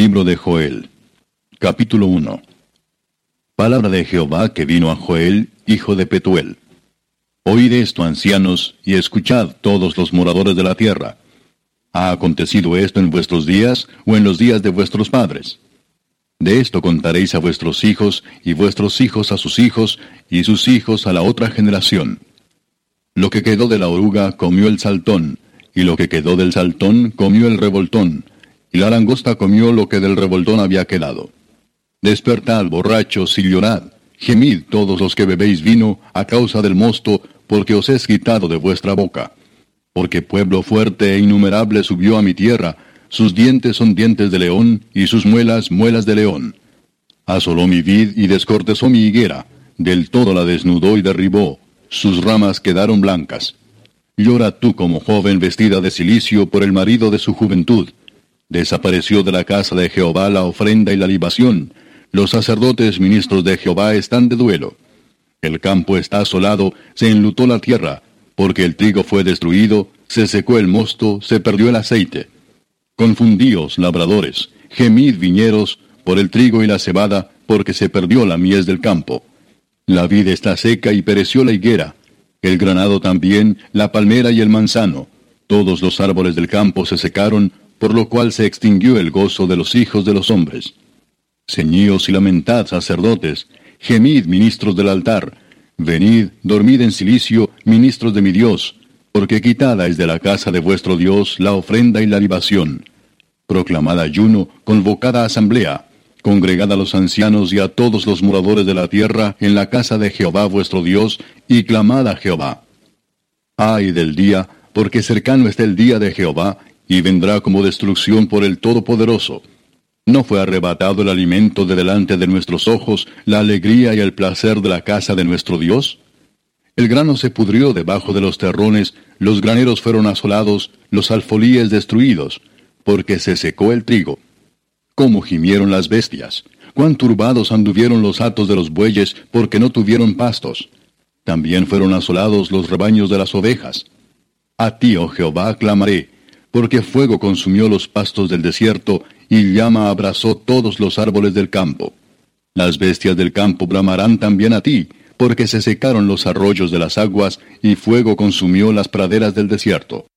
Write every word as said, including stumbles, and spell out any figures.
Libro de Joel, capítulo uno. Palabra de Jehová que vino a Joel, hijo de Petuel. Oíd esto, ancianos, y escuchad todos los moradores de la tierra. ¿Ha acontecido esto en vuestros días, o en los días de vuestros padres? De esto contaréis a vuestros hijos, y vuestros hijos a sus hijos, y sus hijos a la otra generación. Lo que quedó de la oruga comió el saltón, y lo que quedó del saltón comió el revoltón, y la langosta comió lo que del revoltón había quedado. Despertad, borrachos, y llorad, gemid todos los que bebéis vino a causa del mosto, porque os es quitado de vuestra boca. Porque pueblo fuerte e innumerable subió a mi tierra, sus dientes son dientes de león, y sus muelas muelas de león. Asoló mi vid y descortezó mi higuera, del todo la desnudó y derribó, sus ramas quedaron blancas. Llora tú como joven vestida de cilicio por el marido de su juventud. Desapareció de la casa de Jehová la ofrenda y la libación. Los sacerdotes ministros de Jehová están de duelo. El campo está asolado, se enlutó la tierra, porque el trigo fue destruido, se secó el mosto, se perdió el aceite. Confundíos, labradores, gemid, viñeros, por el trigo y la cebada, porque se perdió la mies del campo. La vid está seca y pereció la higuera, el granado también, la palmera y el manzano. Todos los árboles del campo se secaron, por lo cual se extinguió el gozo de los hijos de los hombres. Ceñíos y lamentad, sacerdotes, gemid, ministros del altar, venid, dormid en cilicio, ministros de mi Dios, porque quitada es de la casa de vuestro Dios la ofrenda y la libación. Proclamad ayuno, convocada asamblea, congregad a los ancianos y a todos los moradores de la tierra en la casa de Jehová vuestro Dios, y clamad a Jehová. Ay del día, porque cercano está el día de Jehová, y vendrá como destrucción por el Todopoderoso. ¿No fue arrebatado el alimento de delante de nuestros ojos, la alegría y el placer de la casa de nuestro Dios? El grano se pudrió debajo de los terrones, los graneros fueron asolados, los alfolíes destruidos, porque se secó el trigo. ¿Cómo gimieron las bestias? ¿Cuán turbados anduvieron los hatos de los bueyes, porque no tuvieron pastos? También fueron asolados los rebaños de las ovejas. A ti, oh Jehová, clamaré, porque fuego consumió los pastos del desierto, y llama abrazó todos los árboles del campo. Las bestias del campo bramarán también a ti, porque se secaron los arroyos de las aguas, y fuego consumió las praderas del desierto.